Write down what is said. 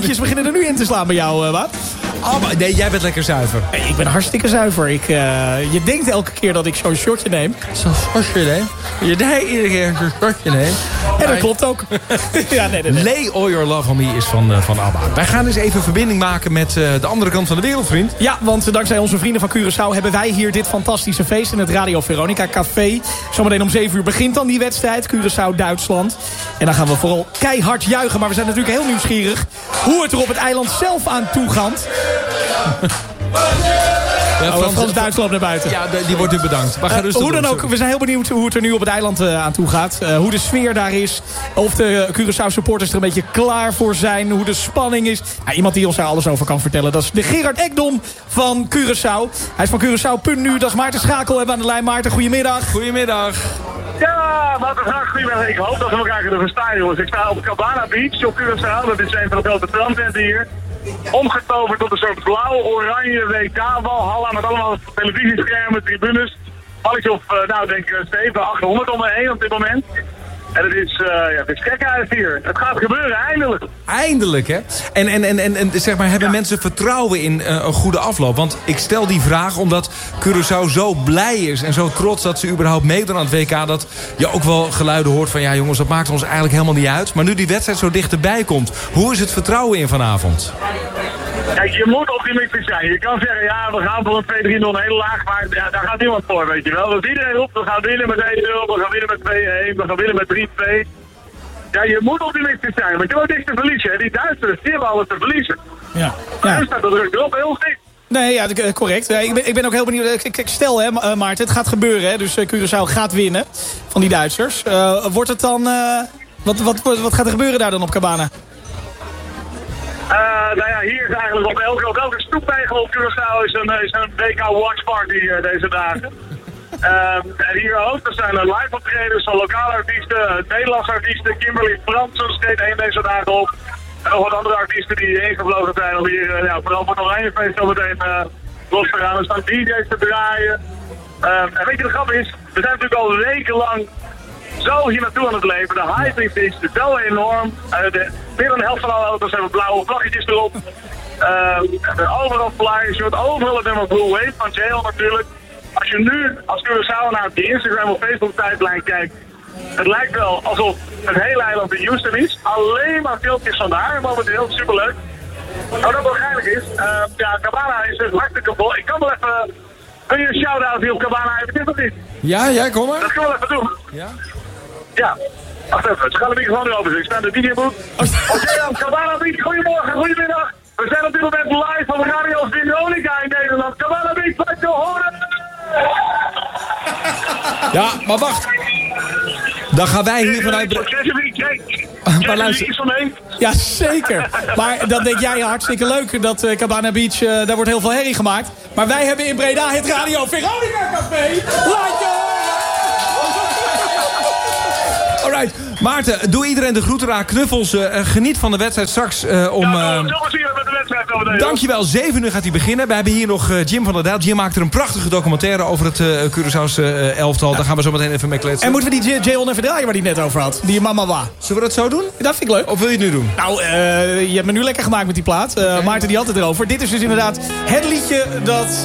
ballonnetjes beginnen er nu in te slaan bij jou, Waap. Nee, jij bent lekker zuiver. Ik ben hartstikke zuiver. Je denkt elke keer dat ik zo'n shotje neem. Zo'n shotje neem? Je denkt iedere keer zo'n shotje neem. En dat klopt ook. Ja, nee. Lay All Your Love On Me is van ABBA. Wij gaan eens even verbinding maken met de andere kant van de wereld, vriend. Ja, want dankzij onze vrienden van Curaçao hebben wij hier dit fantastische feest in het Radio Veronica Café. Zometeen om 7 uur begint dan die wedstrijd. Curaçao-Duitsland. En dan gaan we vooral keihard juichen. Maar we zijn natuurlijk heel nieuwsgierig hoe het er op het eiland zelf aan toe gaat. Ja, Frans-Duitsland naar buiten. Ja, die wordt u bedankt. Maar ga rustig hoe dan ook, we zijn heel benieuwd hoe het er nu op het eiland aan toe gaat. Hoe de sfeer daar is. Of de Curaçao supporters er een beetje klaar voor zijn. Hoe de spanning is. Iemand die ons daar alles over kan vertellen. Dat is de Gerard Ekdom van Curaçao. Hij is van Curaçao.nu. Dat is Maarten Schakel. Hebben aan de lijn. Maarten, goedemiddag. Goedemiddag. Ja, wat een vraag. Goedemiddag. Ik hoop dat we elkaar kunnen verstaan, jongens. Ik sta op Cabana Beach op Curaçao. Dat is een van de grote strandtenten hier. Omgetoverd tot een soort blauw-oranje WK-walhalla met allemaal televisieschermen, tribunes. Valletje of, denk 700, 800 om me heen op dit moment. En het is gekhuis hier. Het gaat gebeuren, eindelijk. Eindelijk, hè? En zeg maar, hebben mensen vertrouwen in een goede afloop? Want ik stel die vraag omdat Curaçao zo blij is en zo trots dat ze überhaupt meedoen aan het WK, dat je ook wel geluiden hoort van, ja jongens, dat maakt ons eigenlijk helemaal niet uit. Maar nu die wedstrijd zo dichterbij komt, hoe is het vertrouwen in vanavond? Kijk, je moet optimistisch zijn. Je kan zeggen, ja, we gaan voor een 2-3-0 heel laag, maar ja, daar gaat niemand voor, weet je wel. Dus iedereen roept, we gaan winnen met 1-0, we gaan winnen met 2-1, we gaan winnen met 3-2. Ja, je moet optimistisch zijn, want je hebt niks te verliezen. Hè. Die Duitsers, die hebben alles te verliezen. Ja. Dus staat de druk erop, heel dik. Nee, ja, correct. Ik ben ook heel benieuwd. Ik stel, hè, Maarten, het gaat gebeuren. Hè, dus Curaçao gaat winnen van die Duitsers. Wordt het dan... Wat gaat er gebeuren daar dan op Cabana? Hier is eigenlijk op elke stoeptegel op Curaçao is een WK Watch Party deze dagen. En hier ook, er zijn live optredens van lokale artiesten, Nederlandse artiesten. Kimberly Fransen treedt één deze dagen op. En nog wat andere artiesten die ingevlogen zijn om hier vooral voor het Oranjefeest zo meteen los te gaan. Er staan DJ's te draaien. En weet je, de grap is, we zijn natuurlijk al wekenlang zo hier naartoe aan het leven. De hype is zo enorm. Meer dan de helft van alle auto's hebben blauwe vlaggetjes erop. Overal flyers, je wordt overal het nummer Blue Wave van JL natuurlijk. Als je nu als Curaçao naar die Instagram of Facebook tijdlijn kijkt, het lijkt wel alsof het hele eiland in Houston is. Alleen maar filmpjes van daar, momenteel, superleuk. Wat ook wel geinig is, Cabana is dus hartstikke vol. Ik kan wel even, kun je een shout-out hier op Cabana even, dit of niet? Ja, kom maar. Dat kunnen we even doen. Ja? Ja. Wacht even, ze gaan de microfoon nu open. Ik sta in de DJ-boot. Oké, Cabana Beach, goedemorgen, goedemiddag. We zijn op dit moment live van Radio Veronica in Nederland. Cabana Beach, laat je horen! Ja, maar wacht. Dan gaan wij hier vanuit... Maar luister. Ja, zeker. Maar dan denk jij hartstikke leuk dat Cabana Beach, daar wordt heel veel herrie gemaakt. Maar wij hebben in Breda het Radio Veronica Café. Laat je horen! Alright, Maarten, doe iedereen de groeten aan, knuffels. Geniet van de wedstrijd straks dankjewel, 7 uur gaat hij beginnen. We hebben hier nog Jim van der Dijl. Jim maakt er een prachtige documentaire over het Curaçao's elftal. Ja. Daar gaan we zo meteen even mee kletsen. En moeten we die Jay-On even draaien waar hij net over had? Die Mama Wa. Zullen we dat zo doen? Dat vind ik leuk. Of wil je het nu doen? Nou, je hebt me nu lekker gemaakt met die plaat. Maarten die had het erover. Dit is dus inderdaad het liedje dat